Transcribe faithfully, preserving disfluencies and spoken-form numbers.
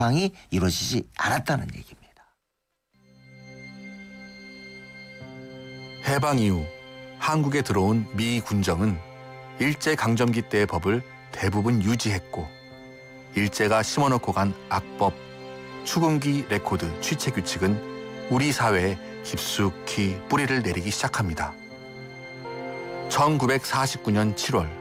방이 이루어지지 않았다는 얘기입니다. 해방 이후 한국에 들어온 미 군정은 일제강점기 때의 법을 대부분 유지했고 일제가 심어놓고 간 악법, 추궁기 레코드 취체 규칙은 우리 사회에 깊숙이 뿌리를 내리기 시작합니다. 천구백사십구 년 칠월